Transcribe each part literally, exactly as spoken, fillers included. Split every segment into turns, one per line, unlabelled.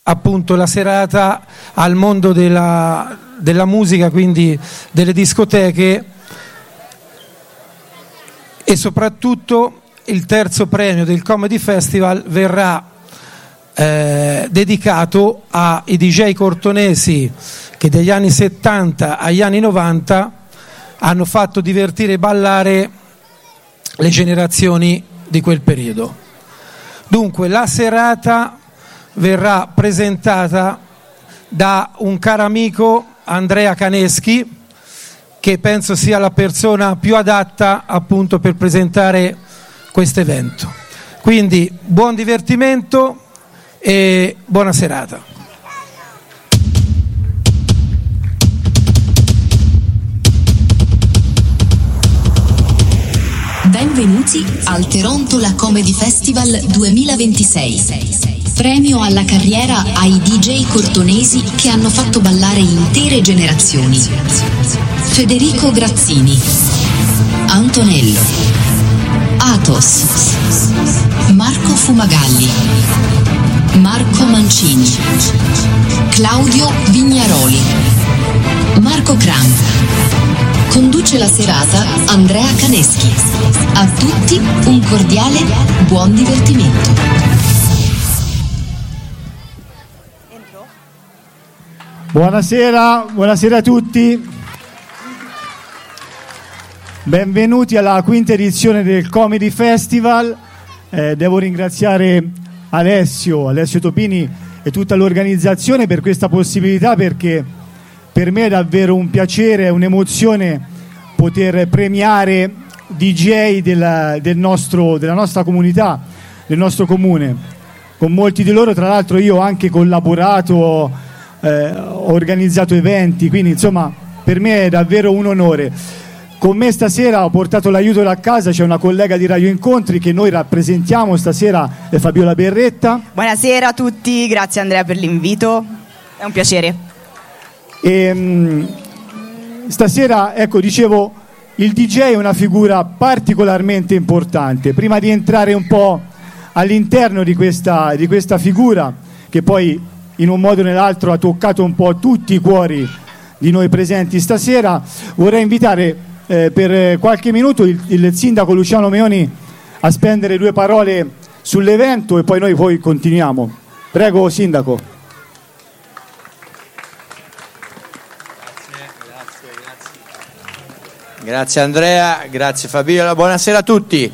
appunto la serata al mondo della, della musica, quindi delle discoteche, e soprattutto il terzo premio del Comedy Festival verrà eh, dedicato ai D J cortonesi che dagli anni settanta agli anni novanta hanno fatto divertire e ballare le generazioni di quel periodo. Dunque la serata verrà presentata da un caro amico, Andrea Caneschi, che penso sia la persona più adatta appunto per presentare questo evento. Quindi buon divertimento e buona serata.
Benvenuti al Terontola Comedy Festival duemilaventisei. Premio alla carriera ai D J cortonesi che hanno fatto ballare intere generazioni. Federico Grazzini, Antonello, Athos, Marco Fumagalli, Marco Mancini, Claudio Vignaroli, Marco Cran. Conduce la serata Andrea Caneschi. A tutti un cordiale buon divertimento.
Buonasera, buonasera a tutti. Benvenuti alla quinta edizione del Comedy Festival. Eh, devo ringraziare Alessio, Alessio Topini e tutta l'organizzazione per questa possibilità, perché per me è davvero un piacere e un'emozione poter premiare D J della, del nostro, della nostra comunità, del nostro comune. Con molti di loro, tra l'altro, io ho anche collaborato, eh, ho organizzato eventi, quindi insomma per me è davvero un onore. Con me stasera ho portato l'aiuto da casa, c'è una collega di Radio Incontri che noi rappresentiamo stasera, è Fabiola Berretta.
Buonasera a tutti, grazie Andrea per l'invito, è un piacere.
E, mh, stasera, ecco, dicevo, il D J è una figura particolarmente importante. Prima di entrare un po' all'interno di questa, di questa figura, che poi in un modo o nell'altro ha toccato un po' tutti i cuori di noi presenti stasera, vorrei invitare eh, per qualche minuto il, il sindaco Luciano Meoni a spendere due parole sull'evento e poi noi poi continuiamo. Prego, sindaco.
Grazie Andrea, grazie Fabiola, buonasera a tutti.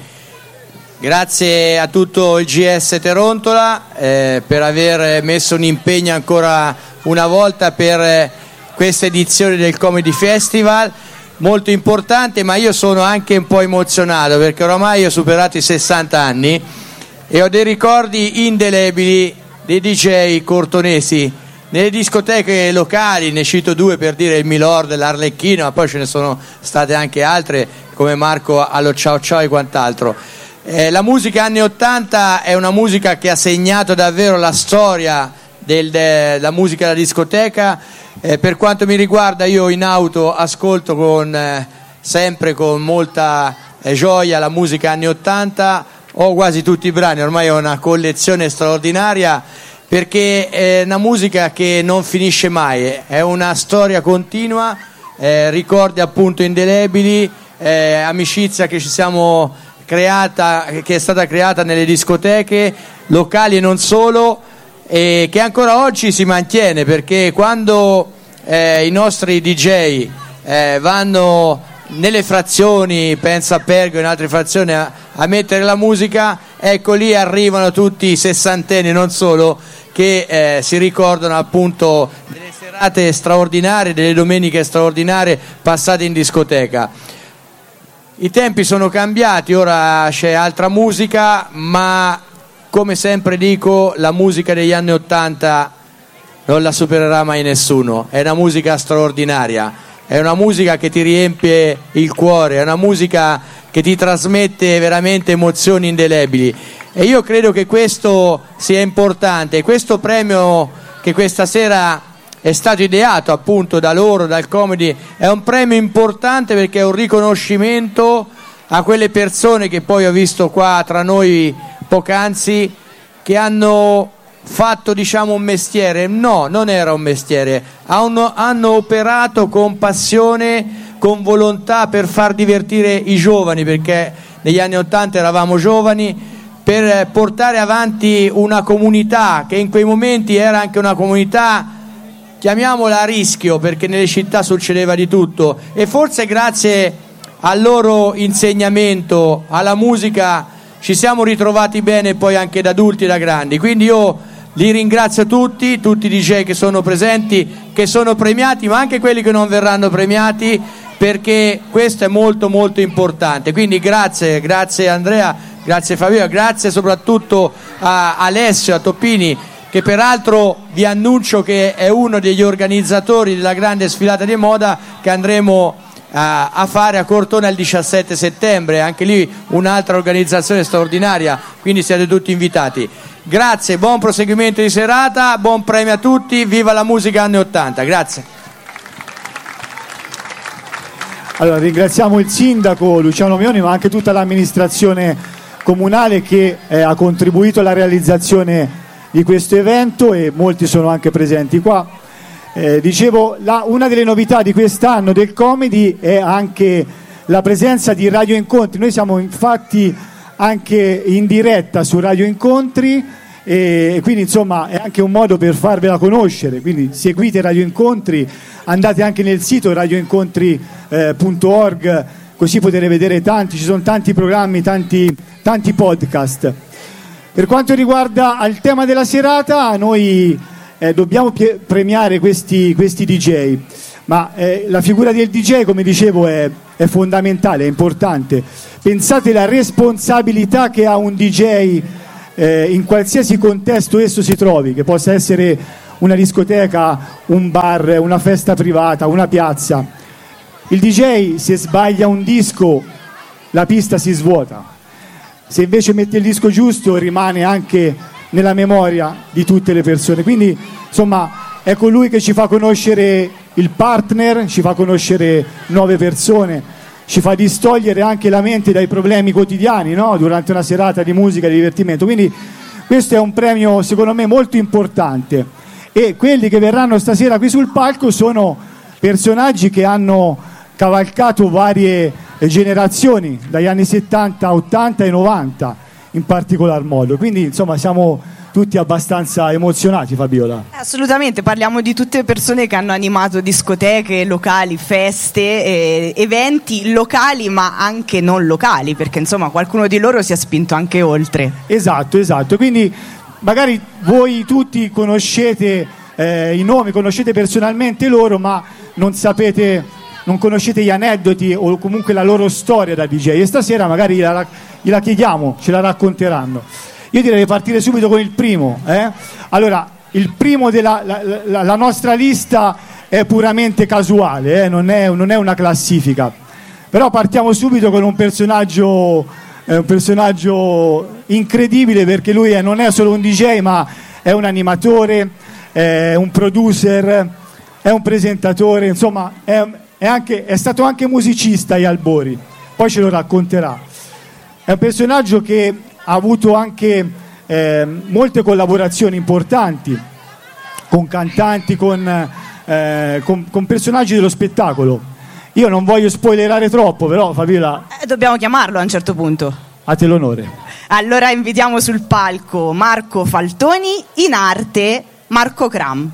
Grazie a tutto il G S Terontola eh, per aver messo un impegno ancora una volta per eh, questa edizione del Comedy Festival, molto importante, ma io sono anche un po' emozionato perché oramai ho superato i sessanta anni e ho dei ricordi indelebili dei D J cortonesi. Nelle discoteche locali, ne cito due per dire, il Milord, l'Arlecchino, ma poi ce ne sono state anche altre come Marco allo Ciao Ciao e quant'altro. Eh, la musica anni ottanta è una musica che ha segnato davvero la storia del, della musica della discoteca. Eh, per quanto mi riguarda, io in auto ascolto con, eh, sempre con molta eh, gioia la musica anni ottanta, ho quasi tutti i brani, ormai ho una collezione straordinaria, perché è una musica che non finisce mai, è una storia continua, eh, ricordi appunto indelebili, eh, amicizia che ci siamo creata, che è stata creata nelle discoteche locali e non solo, e che ancora oggi si mantiene, perché quando eh, i nostri D J eh, vanno nelle frazioni, pensa a Pergo e in altre frazioni, a, a mettere la musica, ecco lì arrivano tutti i sessantenni, non solo, che eh, si ricordano appunto delle serate straordinarie, delle domeniche straordinarie passate in discoteca. I tempi sono cambiati, ora c'è altra musica, ma come sempre dico, la musica degli anni ottanta non la supererà mai nessuno, è una musica straordinaria, è una musica che ti riempie il cuore, è una musica che ti trasmette veramente emozioni indelebili, e io credo che questo sia importante. Questo premio che questa sera è stato ideato appunto da loro, dal Comedy, è un premio importante perché è un riconoscimento a quelle persone che poi ho visto qua tra noi poc'anzi, che hanno fatto, diciamo, un mestiere. No, non era un mestiere. Hanno, hanno operato con passione, con volontà per far divertire i giovani, perché negli anni ottanta eravamo giovani, per portare avanti una comunità che in quei momenti era anche una comunità, chiamiamola a rischio, perché nelle città succedeva di tutto, e forse grazie al loro insegnamento, alla musica, ci siamo ritrovati bene poi anche da adulti e da grandi. Quindi io li ringrazio tutti, tutti i D J che sono presenti, che sono premiati, ma anche quelli che non verranno premiati, perché questo è molto molto importante. Quindi grazie, grazie Andrea, grazie Fabio, grazie soprattutto a Alessio, a Topini, che peraltro vi annuncio che è uno degli organizzatori della grande sfilata di moda che andremo a, a fare a Cortona il diciassette settembre, anche lì un'altra organizzazione straordinaria, quindi siete tutti invitati. Grazie, buon proseguimento di serata, buon premio a tutti, viva la musica anni ottanta, grazie.
Allora ringraziamo il sindaco Luciano Meoni, ma anche tutta l'amministrazione comunale che eh, ha contribuito alla realizzazione di questo evento, e molti sono anche presenti qua. Eh, dicevo, la, una delle novità di quest'anno del Comedy è anche la presenza di Radio Incontri. Noi siamo infatti anche in diretta su Radio Incontri, e quindi insomma è anche un modo per farvela conoscere, quindi seguite Radio Incontri, andate anche nel sito radio incontri punto org, così potete vedere tanti, ci sono tanti programmi, tanti, tanti podcast. Per quanto riguarda il tema della serata, noi eh, dobbiamo pie- premiare questi, questi D J, ma eh, la figura del D J, come dicevo, è, è fondamentale, è importante. Pensate alla responsabilità che ha un D J eh, in qualsiasi contesto esso si trovi, che possa essere una discoteca, un bar, una festa privata, una piazza. Il D J, se sbaglia un disco, la pista si svuota. Se invece mette il disco giusto, rimane anche nella memoria di tutte le persone. Quindi insomma è colui che ci fa conoscere il partner, ci fa conoscere nuove persone, ci fa distogliere anche la mente dai problemi quotidiani, no? Durante una serata di musica e di divertimento. Quindi questo è un premio secondo me molto importante, e quelli che verranno stasera qui sul palco sono personaggi che hanno cavalcato varie generazioni, dagli anni settanta, ottanta e novanta in particolar modo. Quindi insomma siamo tutti abbastanza emozionati, Fabiola.
Assolutamente, parliamo di tutte persone che hanno animato discoteche, locali, feste, eh, eventi locali ma anche non locali, perché insomma qualcuno di loro si è spinto anche oltre.
Esatto, esatto. Quindi magari voi tutti conoscete eh, i nomi, conoscete personalmente loro, ma non sapete, non conoscete gli aneddoti o comunque la loro storia da D J, e stasera magari gliela, gliela chiediamo, ce la racconteranno. Io direi di partire subito con il primo. Eh? Allora, il primo della la, la, la nostra lista è puramente casuale, eh? non, è, non è una classifica. Però partiamo subito con un personaggio, eh, un personaggio incredibile, perché lui è, non è solo un D J, ma è un animatore, è un producer, è un presentatore, insomma è, è, anche, è stato anche musicista agli albori, poi ce lo racconterà. È un personaggio che ha avuto anche eh, molte collaborazioni importanti con cantanti, con, eh, con, con personaggi dello spettacolo. Io non voglio spoilerare troppo, però Fabiola...
Eh, dobbiamo chiamarlo a un certo punto.
A te l'onore.
Allora invitiamo sul palco Marco Faltoni, in arte Marco Cram.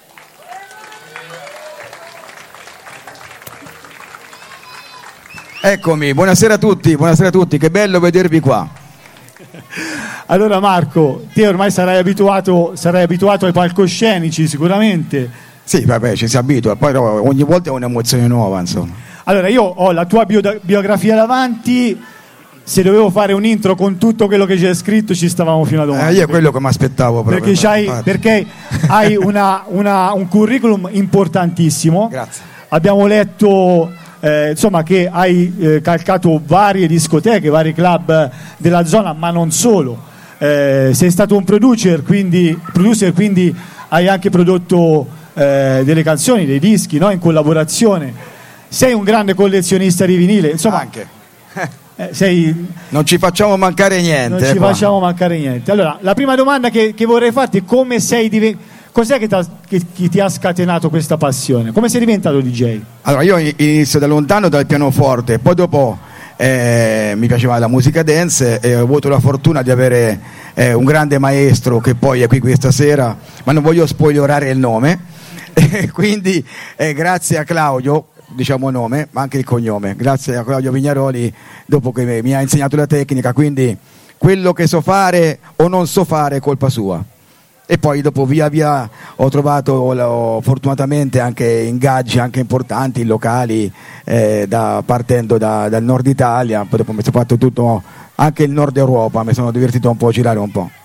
Eccomi, buonasera a tutti, buonasera a tutti, che bello vedervi qua.
Allora Marco, te ormai sarai abituato, sarai abituato ai palcoscenici sicuramente.
Sì, vabbè, ci si abitua, poi ogni volta è un'emozione nuova, insomma.
Allora, io ho la tua bio- biografia davanti, se dovevo fare un intro con tutto quello che c'è scritto ci stavamo fino a domani.
Eh, io è quello che mi aspettavo proprio.
Perché, c'hai, perché hai una, una, un curriculum importantissimo.
Grazie.
Abbiamo letto... Eh, insomma che hai eh, calcato varie discoteche, vari club della zona, ma non solo. Eh, sei stato un producer, quindi, producer, quindi hai anche prodotto eh, delle canzoni, dei dischi, no? In collaborazione. Sei un grande collezionista di vinile, insomma.
Anche.
eh, sei...
Non ci facciamo mancare niente.
Non ci
qua.
facciamo mancare niente. Allora, la prima domanda che, che vorrei farti è come sei diventato... Cos'è che, che, che ti ha scatenato questa passione? Come sei diventato D J?
Allora, io inizio da lontano dal pianoforte, poi dopo eh, mi piaceva la musica dance e ho avuto la fortuna di avere eh, un grande maestro che poi è qui questa sera, ma non voglio spoilerare il nome, e quindi eh, grazie a Claudio, diciamo nome, ma anche il cognome, grazie a Claudio Vignaroli, dopo che mi, mi ha insegnato la tecnica, quindi quello che so fare o non so fare è colpa sua. E poi dopo via via ho trovato ho, fortunatamente anche ingaggi anche importanti locali eh, da, partendo da, dal nord Italia, poi dopo mi sono fatto tutto anche il nord Europa, mi sono divertito un po' a girare un po'.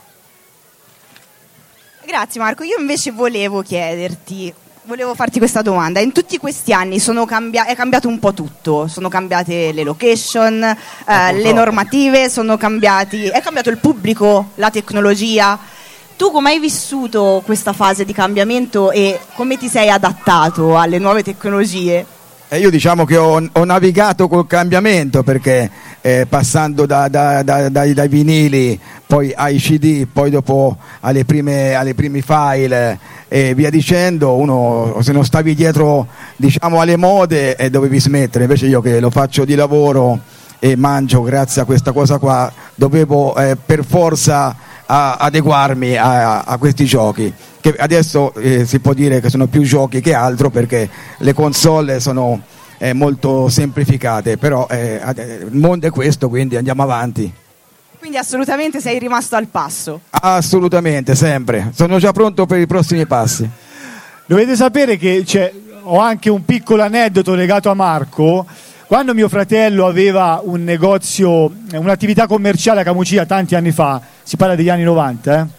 Grazie Marco, io invece volevo chiederti, volevo farti questa domanda. In tutti questi anni sono cambia- è cambiato un po' tutto, sono cambiate le location, eh, le normative, sono cambiati, è cambiato il pubblico, la tecnologia. Tu come hai vissuto questa fase di cambiamento e come ti sei adattato alle nuove tecnologie?
E io diciamo che ho, ho navigato col cambiamento perché eh, passando da, da, da, dai, dai vinili, poi ai C D, poi dopo alle prime, alle primi file e via dicendo, uno se non stavi dietro diciamo alle mode e dovevi smettere, invece io che lo faccio di lavoro e mangio grazie a questa cosa qua, dovevo eh, per forza a adeguarmi a, a questi giochi che adesso eh, si può dire che sono più giochi che altro perché le console sono eh, molto semplificate, però eh, il mondo è questo, quindi andiamo avanti.
Quindi assolutamente sei rimasto al passo?
Assolutamente, sempre, sono già pronto per i prossimi passi.
Dovete sapere che c'è, ho anche un piccolo aneddoto legato a Marco. Quando mio fratello aveva un negozio, un'attività commerciale a Camucia tanti anni fa, si parla degli anni novanta, eh?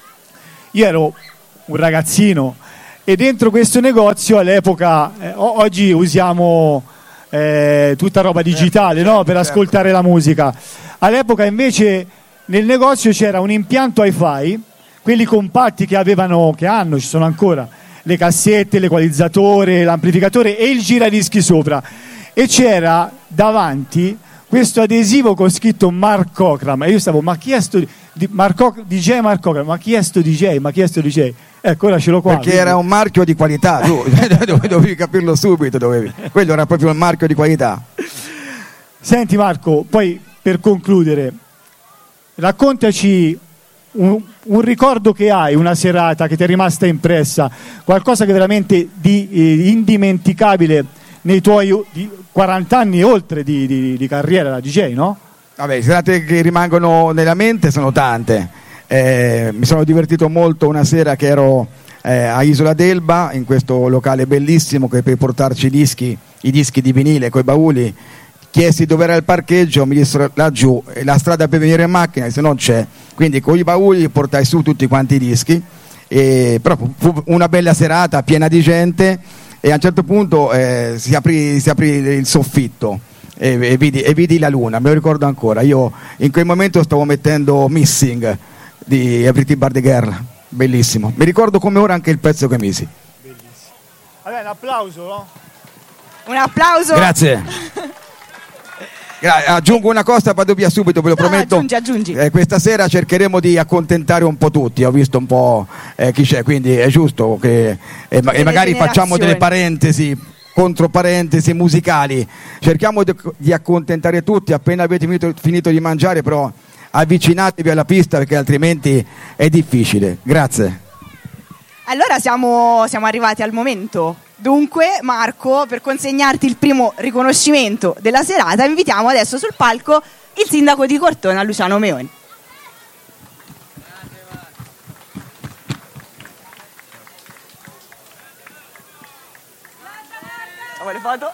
Io ero un ragazzino e dentro questo negozio all'epoca, eh, oggi usiamo eh, tutta roba digitale, no? Per ascoltare la musica. All'epoca invece nel negozio c'era un impianto hi-fi, quelli compatti che avevano, che hanno, ci sono ancora, le cassette, l'equalizzatore, l'amplificatore e il giradischi sopra. E c'era davanti questo adesivo con scritto Mark Cochran, e io stavo, ma chi è sto di, Marco, D J Mark Cochran, ma chi è sto D J, ma chi è sto D J? Ecco, ora ce l'ho qua.
Perché
quindi...
era un marchio di qualità, tu dovevi capirlo subito, dovevi. Quello era proprio un marchio di qualità.
Senti Marco, poi per concludere, raccontaci un, un ricordo che hai, una serata che ti è rimasta impressa, qualcosa che veramente di eh, indimenticabile nei tuoi quaranta anni e oltre di, di, di carriera da D J, no?
Vabbè, serate che rimangono nella mente sono tante. Eh, mi sono divertito molto una sera che ero eh, a Isola d'Elba, in questo locale bellissimo che per portarci i dischi, i dischi di vinile coi bauli, chiesi dove era il parcheggio, mi dissero laggiù, e la strada per venire in macchina, se non c'è. Quindi con i bauli portai su tutti quanti i dischi, e, però fu una bella serata piena di gente. E a un certo punto eh, si, aprì, si aprì il soffitto e, e, vidi, e vidi la luna, me lo ricordo ancora. Io in quel momento stavo mettendo Missing di Everything But The Girl, bellissimo. Mi ricordo come ora anche il pezzo che misi.
Bellissimo. Vabbè, un applauso, no?
Un applauso.
Grazie. Gra- aggiungo una cosa, vado via subito, ve lo
No,
prometto.
aggiungi, aggiungi.
Eh, questa sera cercheremo di accontentare un po' tutti, ho visto un po' eh, chi c'è, quindi è giusto che eh, ma- e magari facciamo delle parentesi, contro parentesi musicali, cerchiamo di, di accontentare tutti. Appena avete finito, finito di mangiare, però avvicinatevi alla pista perché altrimenti è difficile. Grazie.
Allora siamo, siamo arrivati al momento. Dunque, Marco, per consegnarti il primo riconoscimento della serata, invitiamo adesso sul palco il sindaco di Cortona, Luciano Meoni. Vuole foto?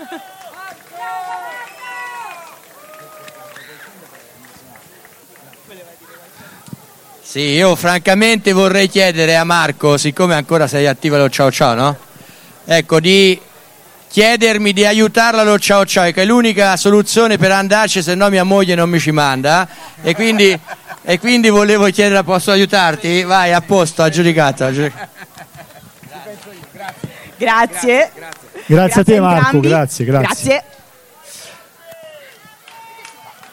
Sì, io francamente vorrei chiedere a Marco, siccome ancora sei attivo allo ciao ciao, no? Ecco, di chiedermi di aiutarla allo ciao ciao, che è l'unica soluzione per andarci, se no mia moglie non mi ci manda, e quindi, e quindi volevo chiedere, posso aiutarti? Vai, a posto, aggiudicato. aggiudicato.
Grazie.
Grazie a te Marco,
entrambi.
grazie, grazie.
Grazie.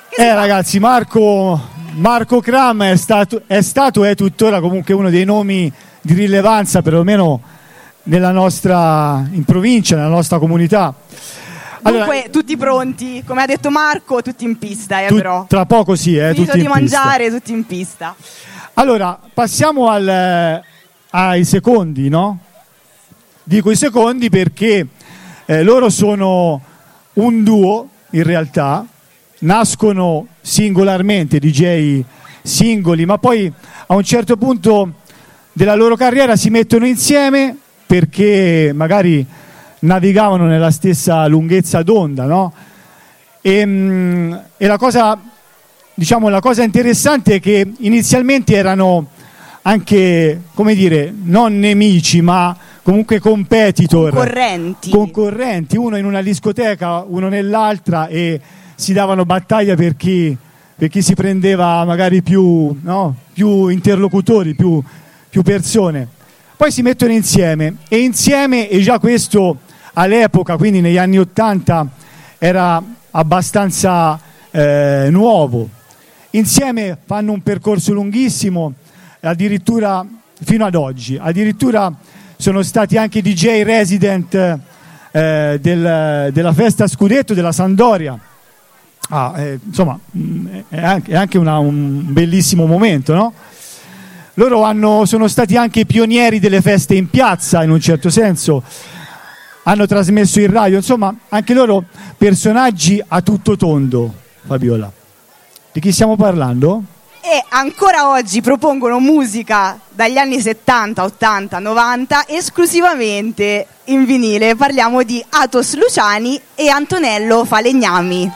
Eh ragazzi, Marco, Marco Cram è stato, è stato e è tuttora comunque uno dei nomi di rilevanza, perlomeno nella nostra, in provincia, nella nostra comunità.
Allora, dunque, tutti pronti, come ha detto Marco, tutti in pista, eh,
tu,
però.
Tra poco sì, eh,
Finito
tutti
di
in
mangiare,
pista.
tutti in pista.
Allora, passiamo al, ai secondi, no? Dico i secondi perché eh, loro sono un duo, in realtà, nascono singolarmente, D J singoli, ma poi a un certo punto della loro carriera si mettono insieme perché magari navigavano nella stessa lunghezza d'onda, no? E, mh, e la cosa, diciamo, la cosa interessante è che inizialmente erano anche, come dire, non nemici, ma comunque competitor,
concorrenti,
concorrenti, uno in una discoteca, uno nell'altra, e si davano battaglia per chi, per chi si prendeva magari più, no? più interlocutori, più, più persone. Poi si mettono insieme e insieme, e già questo all'epoca, quindi negli anni Ottanta, era abbastanza eh, nuovo. Insieme fanno un percorso lunghissimo, addirittura fino ad oggi. Addirittura sono stati anche D J resident eh, del, della festa Scudetto della Sampdoria. Ah, eh, insomma, è anche, è anche una, un bellissimo momento, no? Loro hanno, sono stati anche pionieri delle feste in piazza, in un certo senso. Hanno trasmesso in radio, insomma, anche loro personaggi a tutto tondo, Fabiola. Di chi stiamo parlando?
E ancora oggi propongono musica dagli anni settanta, ottanta, novanta esclusivamente in vinile. Parliamo di Atos Luciani e Antonello Falegnami.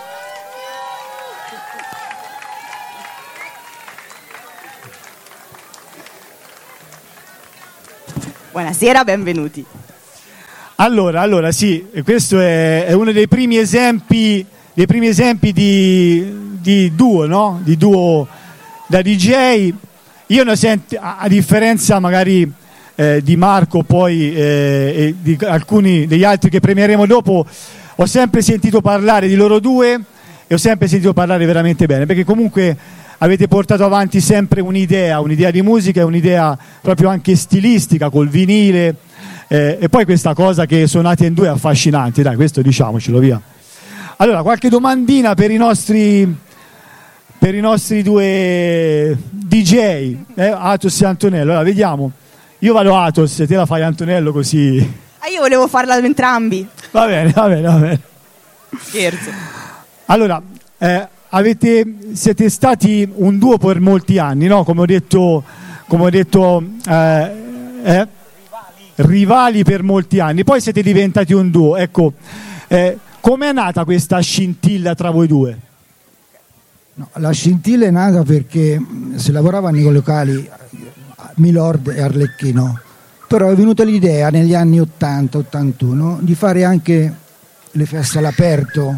Buonasera, benvenuti.
Allora, allora sì, questo è, è uno dei primi esempi, dei primi esempi di, di duo, no? Di duo da D J. Io ne sento, a, a differenza magari eh, di Marco, poi eh, e di alcuni degli altri che premieremo dopo, ho sempre sentito parlare di loro due e ho sempre sentito parlare veramente bene, perché comunque avete portato avanti sempre un'idea, un'idea di musica e un'idea proprio anche stilistica col vinile. Eh, e poi questa cosa che suonate in due è affascinante, dai, questo diciamocelo, via. Allora, qualche domandina per i nostri per i nostri due D J, eh, Atos e Antonello. Allora, vediamo. Io vado Atos e te la fai Antonello, così.
Ah, io volevo farla entrambi.
Va bene, va bene, va bene.
Scherzo.
Allora, eh, avete, siete stati un duo per molti anni, no? Come ho detto, come ho detto eh, eh? rivali per molti anni, poi siete diventati un duo. Ecco, eh, com'è nata questa scintilla tra voi due?
No, la scintilla è nata perché si lavorava nei locali Milord e Arlecchino, però è venuta l'idea negli anni ottanta ottantuno di fare anche le feste all'aperto,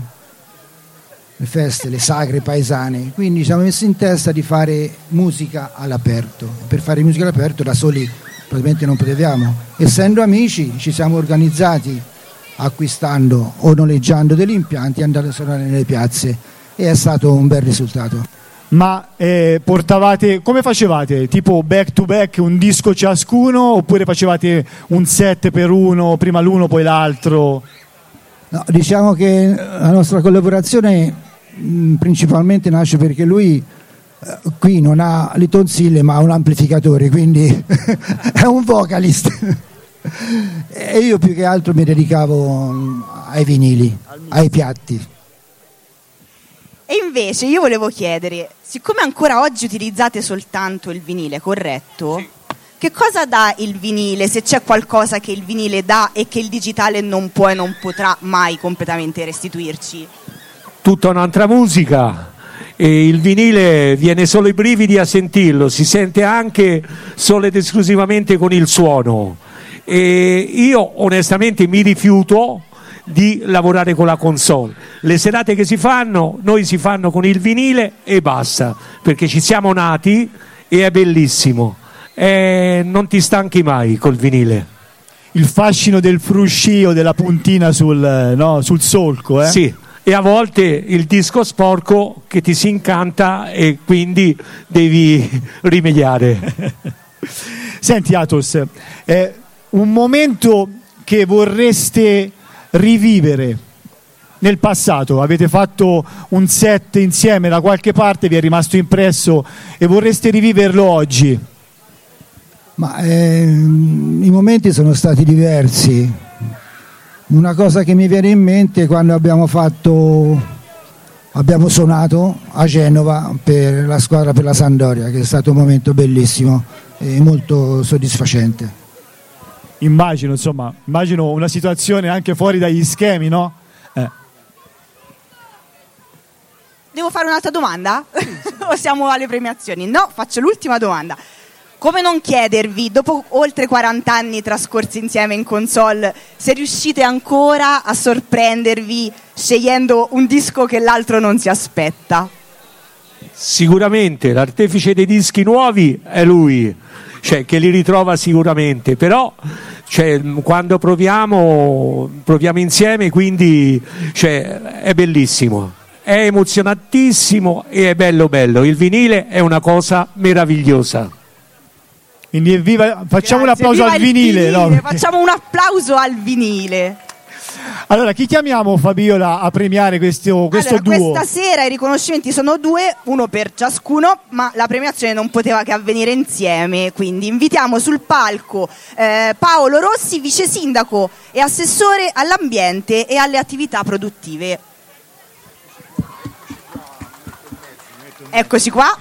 le feste, le sagre paesane, quindi ci siamo messi in testa di fare musica all'aperto. Per fare musica all'aperto da soli praticamente non potevamo, essendo amici ci siamo organizzati acquistando o noleggiando degli impianti e andando a suonare nelle piazze, e è stato un bel risultato.
Ma eh, portavate, come facevate? Tipo back to back, un disco ciascuno, oppure facevate un set per uno, prima l'uno poi l'altro?
No, diciamo che la nostra collaborazione mh, principalmente nasce perché lui qui non ha le tonsille ma ha un amplificatore, quindi è un vocalist. E io più che altro mi dedicavo ai vinili, ai piatti.
E invece io volevo chiedere, siccome ancora oggi utilizzate soltanto il vinile, corretto? Sì. Che cosa dà il vinile, se c'è qualcosa che il vinile dà e che il digitale non può e non potrà mai completamente restituirci?
Tutta un'altra musica. E il vinile viene solo i brividi a sentirlo, si sente anche solo ed esclusivamente con il suono. E io onestamente mi rifiuto di lavorare con la console. Le serate che si fanno, noi si fanno con il vinile e basta, perché ci siamo nati e è bellissimo. E non ti stanchi mai col vinile.
Il fascino del fruscio, della puntina sul, no, sul solco, eh?
Sì. e a volte il disco sporco che ti si incanta e quindi devi rimediare.
Senti Athos, eh, un momento che vorreste rivivere nel passato, avete fatto un set insieme da qualche parte, vi è rimasto impresso e vorreste riviverlo oggi?
Ma eh, i momenti sono stati diversi. Una cosa che mi viene in mente è quando abbiamo fatto abbiamo suonato a Genova per la squadra, per la Sampdoria, che è stato un momento bellissimo e molto soddisfacente.
Immagino, insomma, immagino una situazione anche fuori dagli schemi, no? Eh.
Devo fare un'altra domanda? O siamo alle premiazioni? No, faccio l'ultima domanda. Come non chiedervi, dopo oltre quaranta anni trascorsi insieme in console, se riuscite ancora a sorprendervi scegliendo un disco che l'altro non si aspetta?
Sicuramente l'artefice dei dischi nuovi è lui, cioè che li ritrova sicuramente, però cioè, quando proviamo proviamo insieme, quindi cioè, è bellissimo, è emozionantissimo e è bello bello. Il vinile è una cosa meravigliosa.
Quindi evviva, facciamo
Grazie,
un applauso
viva
al
il
vinile, no?
Facciamo un applauso al vinile.
Allora, chi chiamiamo, Fabiola, a premiare questo, questo
allora,
duo?
Questa sera i riconoscimenti sono due, uno per ciascuno, ma la premiazione non poteva che avvenire insieme, quindi invitiamo sul palco eh, Paolo Rossi, vice sindaco e assessore all'ambiente e alle attività produttive. Eccoci qua.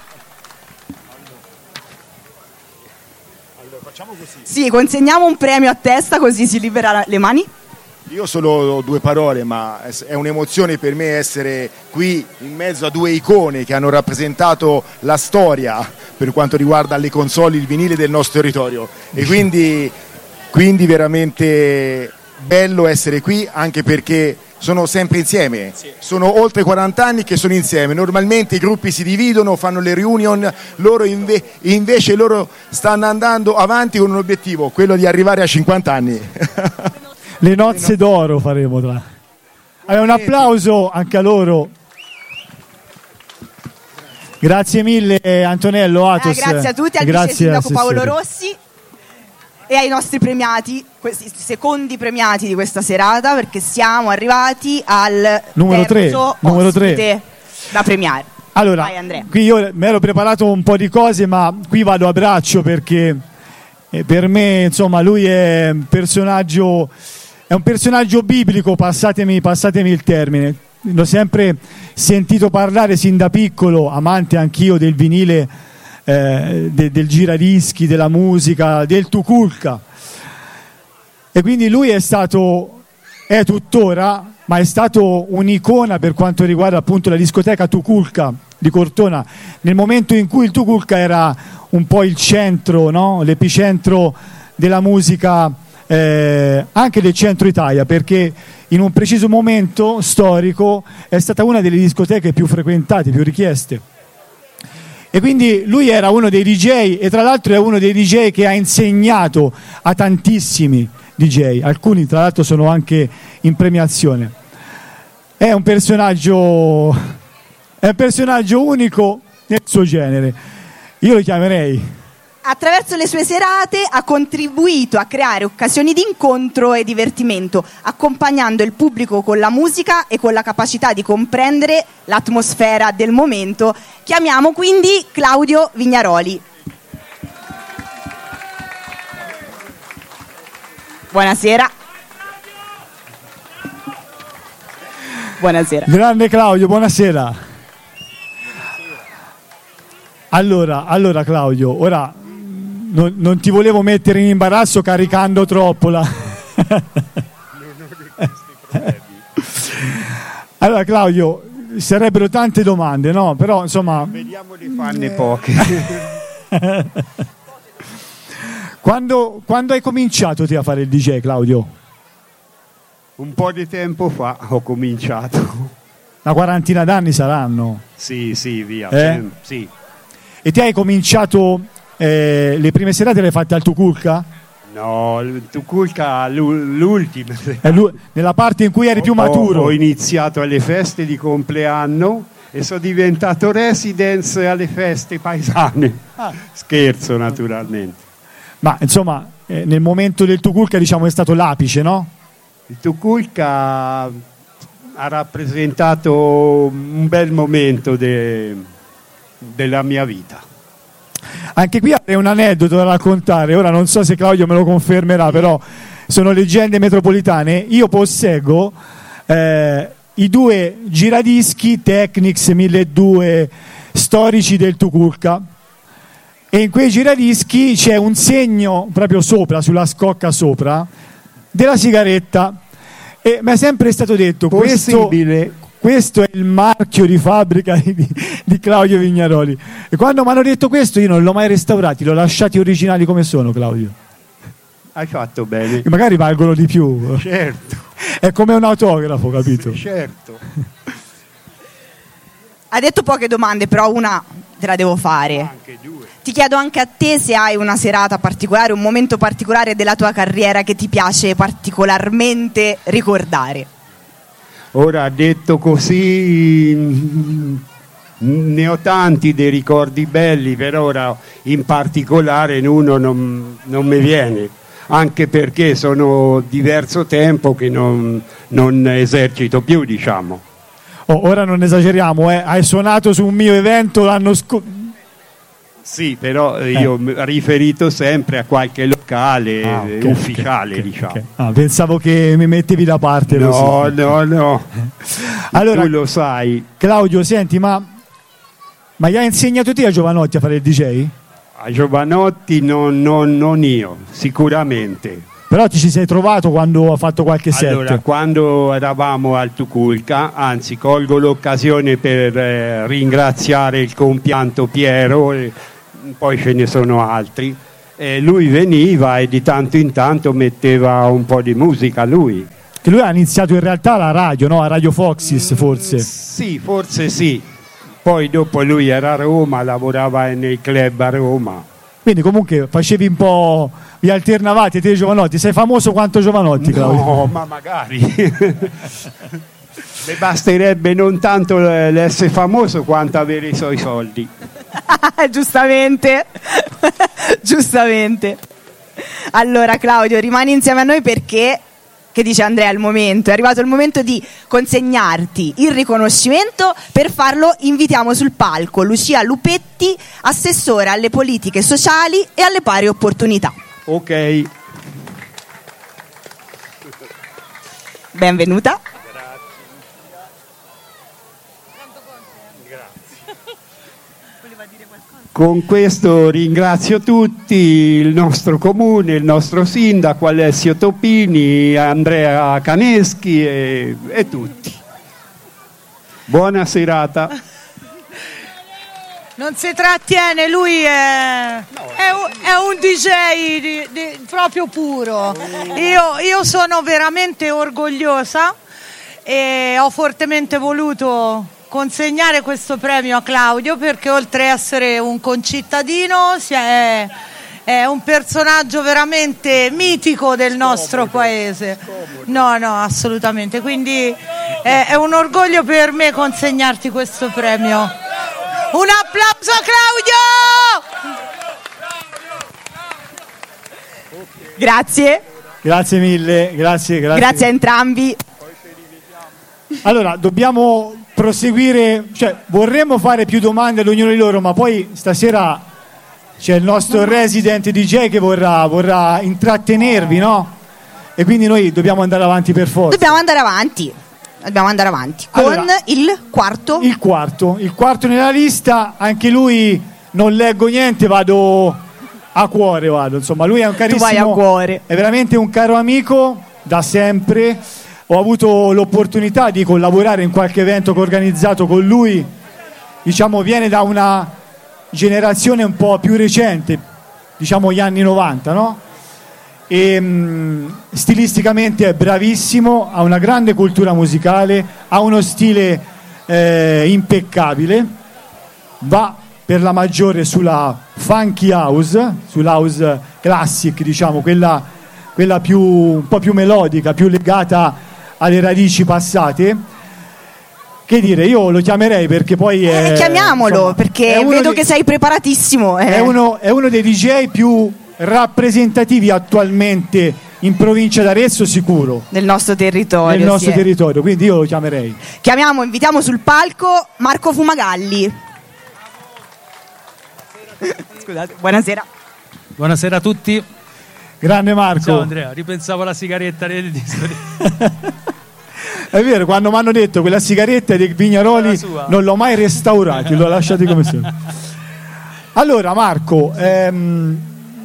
Facciamo così.
Sì, consegniamo un premio a testa così si libera le mani.
Io solo due parole, ma è un'emozione per me essere qui in mezzo a due icone che hanno rappresentato la storia per quanto riguarda le console, il vinile del nostro territorio. E quindi, quindi veramente bello essere qui, anche perché sono sempre insieme, sono oltre quaranta anni che sono insieme. Normalmente i gruppi si dividono, fanno le reunion, loro inve- invece loro stanno andando avanti con un obiettivo, quello di arrivare a cinquanta anni.
Le nozze d'oro faremo tra. Allora, un applauso anche a loro. Grazie mille Antonello, Athos.
Eh, grazie a tutti, al vice sindaco Paolo Rossi e ai nostri premiati, questi secondi premiati di questa serata, perché siamo arrivati al
numero tre, numero
tre da premiare.
Allora,
vai, Andrea.
Qui io mi ero preparato un po' di cose, ma qui vado a braccio perché eh, per me, insomma, lui è un personaggio, è un personaggio biblico, passatemi, passatemi il termine. L'ho sempre sentito parlare sin da piccolo, amante anch'io del vinile, eh, de, del giradischi, della musica, del Tukulka. E quindi lui è stato, è tuttora, ma è stato un'icona per quanto riguarda appunto la discoteca Tukulka di Cortona, nel momento in cui il Tukulka era un po' il centro, no? L'epicentro della musica, eh, anche del centro Italia, perché in un preciso momento storico è stata una delle discoteche più frequentate, più richieste. E quindi lui era uno dei D J, e tra l'altro è uno dei D J che ha insegnato a tantissimi D J, alcuni tra l'altro sono anche in premiazione. È un personaggio, è un personaggio unico nel suo genere. Io lo chiamerei.
Attraverso le sue serate ha contribuito a creare occasioni di incontro e divertimento, accompagnando il pubblico con la musica e con la capacità di comprendere l'atmosfera del momento. Chiamiamo quindi Claudio Vignaroli. Buonasera. Buonasera.
Grande Claudio, buonasera. Allora, allora Claudio, ora non, non ti volevo mettere in imbarazzo caricando troppo la... Allora Claudio, sarebbero tante domande, no? Però insomma...
Vediamo di farne poche.
Quando, quando hai cominciato te a fare il D J, Claudio?
Un po' di tempo fa ho cominciato.
Una quarantina d'anni saranno?
Sì, sì, via.
Eh?
Sì.
E te hai cominciato, eh, le prime serate le hai fatte al Tukulka?
No, il Tukulka l'ultima.
È lui, nella parte in cui eri più maturo.
Ho, ho iniziato alle feste di compleanno e sono diventato residence alle feste paesane. Ah. Scherzo, naturalmente.
Ma insomma, eh, nel momento del Tukulka, diciamo, è stato l'apice, no?
Il Tukulka ha rappresentato un bel momento de, della mia vita.
Anche qui avrei un aneddoto da raccontare, ora non so se Claudio me lo confermerà, però sono leggende metropolitane. Io posseggo eh, i due giradischi Technics milleduecento storici del Tukulka, e in quei giradischi c'è un segno proprio sopra, sulla scocca sopra, della sigaretta, e mi è sempre stato detto questo, questo è il marchio di fabbrica di, di Claudio Vignaroli, e quando mi hanno detto questo io non l'ho mai restaurati, l'ho lasciati originali come sono. Claudio,
hai fatto bene,
e magari valgono di più.
Certo,
è come un autografo, capito?
Certo.
Ha detto poche domande, però una te la devo fare.
Anche due.
Ti chiedo anche a te se hai una serata particolare, un momento particolare della tua carriera che ti piace particolarmente ricordare.
Ora, detto così, ne ho tanti dei ricordi belli, per ora in particolare uno non, non mi viene, anche perché sono diverso tempo che non, non esercito più, diciamo.
Oh, ora non esageriamo, eh. Hai suonato su un mio evento l'anno scorso.
Sì, però io ho eh. riferito sempre a qualche locale ah, okay, ufficiale, okay, diciamo. Okay.
Ah, pensavo che mi mettevi da parte.
No,
così.
no, no.
Allora,
tu lo sai.
Claudio, senti, ma, ma gli hai insegnato te a Giovanotti a fare il D J?
A Giovanotti non, non, non io, sicuramente.
Però ti ci sei trovato quando ha fatto qualche set?
Allora, quando eravamo al Tukulka, anzi colgo l'occasione per eh, ringraziare il compianto Piero, e poi ce ne sono altri, e lui veniva e di tanto in tanto metteva un po' di musica lui.
Che lui ha iniziato in realtà alla radio, no? A Radio Foxys forse?
Mm, sì, forse sì. Poi dopo lui era a Roma, lavorava nei club a Roma.
Quindi comunque facevi un po', vi alternavate te e Giovanotti. Sei famoso quanto Giovanotti, Claudio?
No, ma magari. Le basterebbe non tanto l'essere famoso quanto avere i suoi soldi.
Giustamente. Giustamente. Allora Claudio, rimani insieme a noi perché, che dice Andrea, al momento è arrivato il momento di consegnarti il riconoscimento. Per farlo invitiamo sul palco Lucia Lupetti, assessora alle politiche sociali e alle pari opportunità.
Ok,
benvenuta.
con questo ringrazio tutti, il nostro comune, il nostro sindaco Alessio Topini, Andrea Caneschi e, e tutti. Buona serata.
Non si trattiene, lui è, è, un, è un D J di, di, proprio puro. Io, io sono veramente orgogliosa e ho fortemente voluto consegnare questo premio a Claudio perché oltre a essere un concittadino è, è un personaggio veramente mitico del nostro paese. No, no, assolutamente. Quindi è, è un orgoglio per me consegnarti questo premio. Un applauso a
Claudio! Grazie.
Grazie mille, grazie, grazie.
Grazie a entrambi.
Allora, dobbiamo proseguire, cioè vorremmo fare più domande ad ognuno di loro, ma poi stasera c'è il nostro resident D J che vorrà, vorrà intrattenervi, no? E quindi noi dobbiamo andare avanti per forza.
Dobbiamo andare avanti. Dobbiamo andare avanti con allora, il quarto.
Il quarto, il quarto nella lista, anche lui non leggo niente, vado a cuore, vado. Insomma, lui è un carissimo,
tu vai a cuore.
È veramente un caro amico da sempre. Ho avuto l'opportunità di collaborare in qualche evento che ho organizzato con lui. Diciamo, viene da una generazione un po' più recente, diciamo gli anni novanta, no? E mh, stilisticamente è bravissimo, ha una grande cultura musicale, ha uno stile eh, impeccabile, va per la maggiore sulla funky house, sull'house classic, diciamo, quella, quella più, un po' più melodica, più legata alle radici passate. Che dire, io lo chiamerei perché poi è,
eh, chiamiamolo, insomma, perché vedo
dei,
che sei preparatissimo. Eh.
È, uno, è uno dei D J più rappresentativi attualmente in provincia d'Arezzo, sicuro.
Nel nostro territorio.
Nel nostro
sì,
territorio, quindi io lo chiamerei.
Chiamiamo, invitiamo sul palco Marco Fumagalli. Scusate, buonasera.
Buonasera a tutti.
Grande Marco.
Ciao Andrea, ripensavo alla sigaretta del disco.
È vero, quando mi hanno detto quella sigaretta dei Vignaroli non l'ho mai restaurata, l'ho lasciata come sono. Allora Marco, ehm,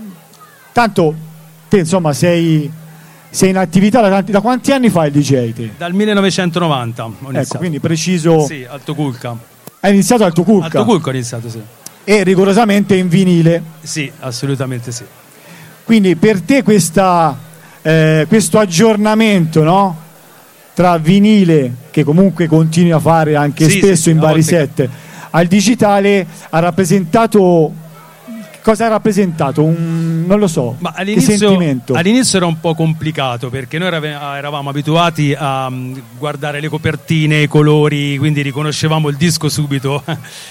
tanto te insomma sei, sei in attività da, tanti, da quanti anni fai il D J te?
Dal millenovecentonovanta ho iniziato.
Ecco, quindi preciso.
Sì, Alto Culca.
Hai iniziato al Tuculca?
Alto Culca ho iniziato, sì.
E rigorosamente in vinile?
Sì, assolutamente sì.
Quindi per te questa, eh, questo aggiornamento, no? Tra vinile, che comunque continui a fare anche
sì,
spesso
sì,
in vari
che...
set, al digitale ha rappresentato, cosa ha rappresentato? Un, non lo so,
ma
che
all'inizio,
sentimento?
all'inizio era un po' complicato perché noi eravamo abituati a guardare le copertine, i colori, quindi riconoscevamo il disco subito.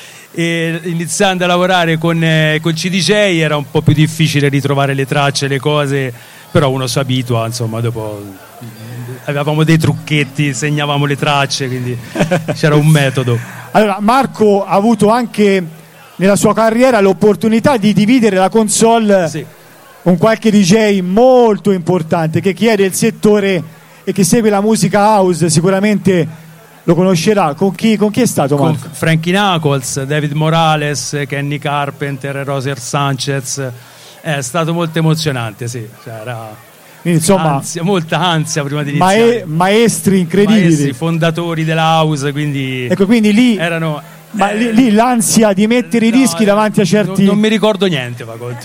E iniziando a lavorare con, eh, con C D J era un po' più difficile ritrovare le tracce, le cose, però uno si abitua, insomma, dopo avevamo dei trucchetti, segnavamo le tracce, quindi c'era un metodo.
Allora Marco ha avuto anche nella sua carriera l'opportunità di dividere la console
sì.
con qualche D J molto importante che chi è del settore e che segue la musica house sicuramente lo conoscerà. Con chi, con chi è stato Marco?
Con Frankie Knuckles, David Morales, Kenny Carpenter, Roser Sanchez. È stato molto emozionante, sì. Cioè, era
quindi, insomma,
ansia, molta ansia prima di iniziare.
Mae- maestri incredibili,
maestri, fondatori della house, quindi,
ecco, quindi lì,
erano,
ma
eh,
lì, lì l'ansia di mettere
no,
i dischi davanti a certi.
Non, non mi ricordo niente, va conto.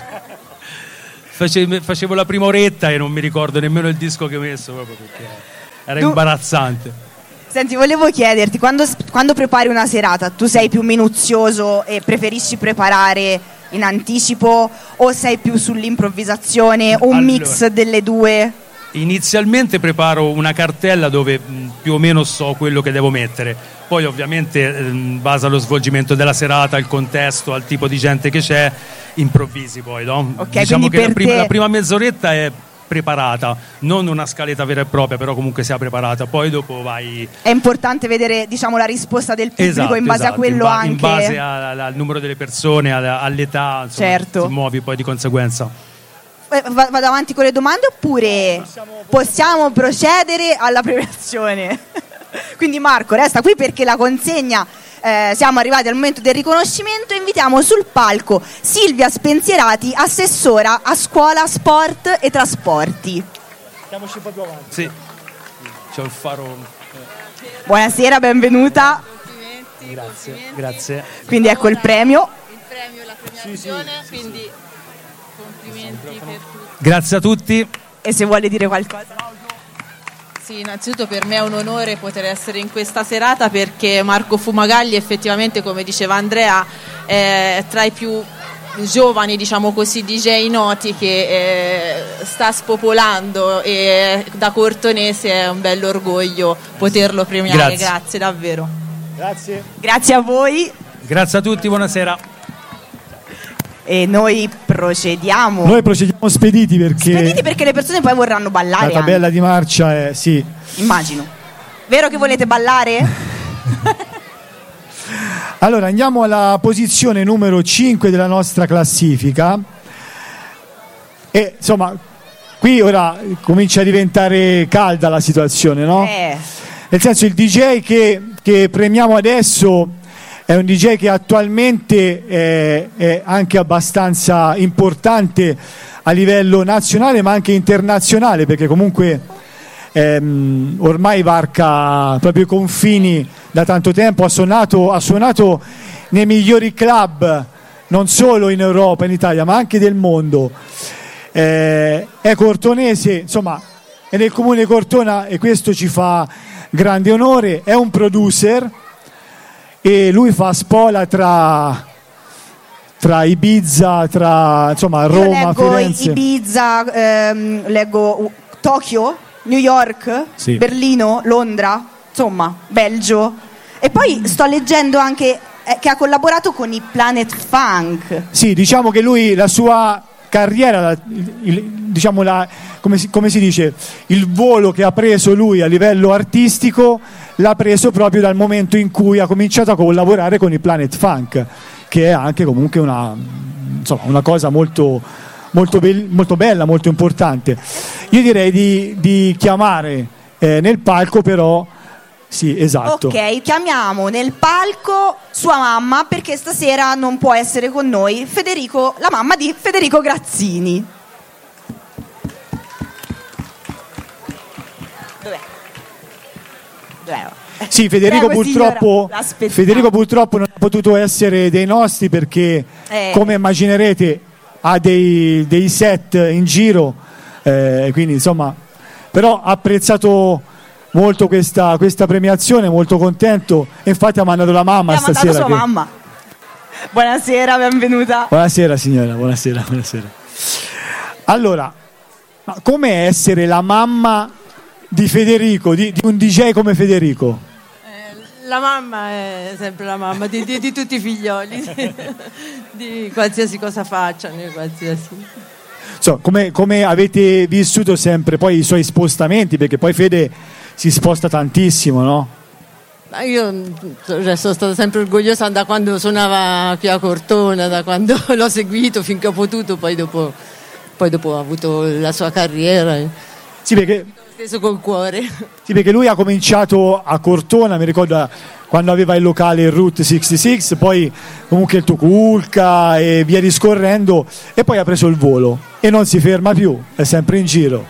Facevo, facevo la prima oretta e non mi ricordo nemmeno il disco che ho messo, proprio perché era
Tu...
imbarazzante.
Senti, volevo chiederti, quando, quando prepari una serata, tu sei più minuzioso e preferisci preparare in anticipo o sei più sull'improvvisazione o un
allora,
mix delle due?
Inizialmente preparo una cartella dove mh, più o meno so quello che devo mettere, poi ovviamente in base allo svolgimento della serata, al contesto, al tipo di gente che c'è, improvvisi poi, no?
Okay,
diciamo che la prima,
te...
la prima mezz'oretta è preparata, non una scaletta vera e propria, però comunque sia preparata, poi dopo vai.
È importante vedere, diciamo, la risposta del pubblico,
esatto,
in base
esatto,
a quello
in ba-
anche
in base al, al numero delle persone, all'età, insomma,
certo.
ti muovi poi di conseguenza.
Eh, vado avanti con le domande oppure possiamo, possiamo procedere alla premiazione? Quindi Marco resta qui perché la consegna, eh, siamo arrivati al momento del riconoscimento e invitiamo sul palco Silvia Spensierati, assessora a scuola, sport e trasporti.
Andiamoci proprio avanti.
Sì, c'è un faro.
Buonasera, benvenuta.
Complimenti,
grazie,
complimenti.
grazie.
Quindi ecco il premio.
Il premio, la premiazione, sì, sì, quindi complimenti per tutti.
Grazie a tutti.
E se vuole dire qualcosa?
Sì, innanzitutto per me è un onore poter essere in questa serata perché Marco Fumagalli effettivamente, come diceva Andrea, è tra i più giovani, diciamo così, D J noti che eh, sta spopolando e da cortonese è un bell'orgoglio poterlo premiare.
Grazie,
grazie davvero.
Grazie.
Grazie a voi.
Grazie a tutti, buonasera.
E noi procediamo.
Noi procediamo spediti perché
Spediti perché le persone poi vorranno ballare.
la tabella
anche.
di marcia è sì.
Immagino. Vero che volete ballare?
Allora andiamo alla posizione numero cinque della nostra classifica e insomma qui ora comincia a diventare calda la situazione, no?
Eh.
Nel senso, il D J che, che premiamo adesso è un D J che attualmente è, è anche abbastanza importante a livello nazionale ma anche internazionale, perché comunque ehm, ormai varca proprio i confini da tanto tempo, ha suonato, ha suonato nei migliori club non solo in Europa, in Italia, ma anche del mondo. Eh, è cortonese, insomma è nel comune di Cortona e questo ci fa grande onore. È un producer e lui fa spola tra tra Ibiza, tra insomma
Io
Roma,
leggo
Firenze.
Ibiza, ehm, leggo uh, Tokyo, New York,
Sì.
Berlino, Londra, insomma, Belgio. E poi sto leggendo anche eh, che ha collaborato con i Planet Funk.
Sì, diciamo che lui, la sua carriera, la- il- il- diciamo la, come, si, come si dice, il volo che ha preso lui a livello artistico l'ha preso proprio dal momento in cui ha cominciato a collaborare con i Planet Funk, che è anche comunque una, insomma, una cosa molto, molto, be- molto bella, molto importante. Io direi di, di chiamare eh, nel palco però, sì, esatto.
Ok, chiamiamo nel palco sua mamma, perché stasera non può essere con noi, Federico, la mamma di Federico Grazzini. Dov'è? Dov'è?
Sì, Federico
Prego,
purtroppo,
signora, l'aspettiamo.
Federico purtroppo non ha potuto essere dei nostri perché,
Eh.
come immaginerete, ha dei, dei set in giro, eh, quindi insomma, però ha apprezzato molto questa, questa premiazione, molto contento, e infatti ha mandato la mamma
Ha mandato
stasera.
sua
che-
mamma. Buonasera, benvenuta.
Buonasera signora, buonasera, buonasera. Allora, ma come essere la mamma di Federico, di, di un D J come Federico?
La mamma è sempre la mamma di, di- di tutti i figlioli, di qualsiasi cosa facciano, di qualsiasi...
Insomma, come, come avete vissuto sempre poi i suoi spostamenti, perché poi Fede si sposta tantissimo, no?
Ma io cioè, sono stata sempre orgogliosa da quando suonava qui a Cortona, da quando l'ho seguito finché ho potuto, poi dopo, poi dopo ha avuto la sua carriera.
Sì, perché
Steso col cuore.
Sì, perché lui ha cominciato a Cortona, mi ricordo quando aveva il locale Route sessantasei, poi comunque il Tuculca e via discorrendo, e poi ha preso il volo e non si ferma più, è sempre in giro.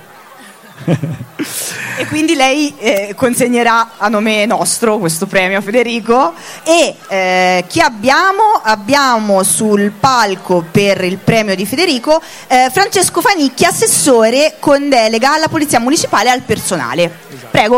E quindi lei eh, consegnerà a nome nostro questo premio a Federico. E eh, chi abbiamo? Abbiamo sul palco per il premio di Federico eh, Francesco Fanicchi, assessore con delega alla Polizia Municipale e al personale. Prego.